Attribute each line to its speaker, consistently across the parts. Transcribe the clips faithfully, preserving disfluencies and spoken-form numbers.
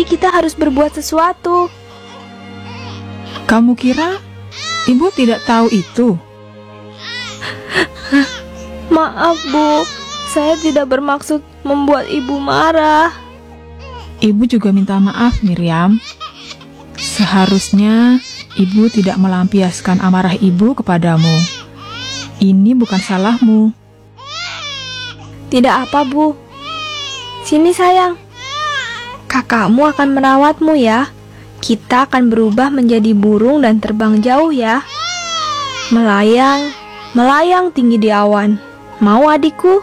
Speaker 1: kita harus berbuat sesuatu.
Speaker 2: Kamu kira ibu tidak tahu itu?
Speaker 1: Maaf, Bu. Saya tidak bermaksud membuat ibu marah.
Speaker 2: Ibu juga minta maaf, Miriam. Seharusnya ibu tidak melampiaskan amarah ibu kepadamu. Ini bukan salahmu.
Speaker 1: Tidak apa, Bu. Sini, sayang. Kakakmu akan merawatmu ya. Kita akan berubah menjadi burung dan terbang jauh ya. Melayang, melayang tinggi di awan. Mau adikku?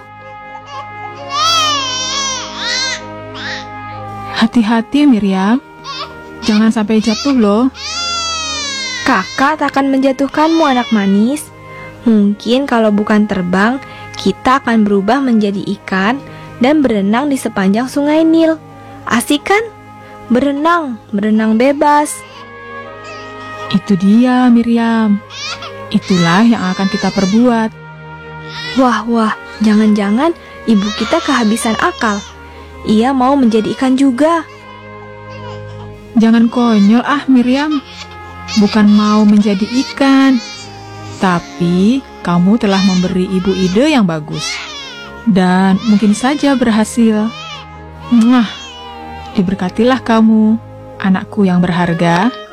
Speaker 2: Hati-hati, Miriam. Jangan sampai jatuh loh.
Speaker 1: Kakak tak akan menjatuhkanmu, anak manis. Mungkin kalau bukan terbang, kita akan berubah menjadi ikan dan berenang di sepanjang sungai Nil. Asik kan? Berenang, berenang bebas.
Speaker 2: Itu dia, Miriam. Itulah yang akan kita perbuat.
Speaker 1: Wah, wah, jangan-jangan ibu kita kehabisan akal. Ia mau menjadi ikan juga.
Speaker 2: Jangan konyol ah, Miriam. Bukan mau menjadi ikan, tapi kamu telah memberi ibu ide yang bagus. Dan mungkin saja berhasil. Mwah, diberkatilah kamu, anakku yang berharga.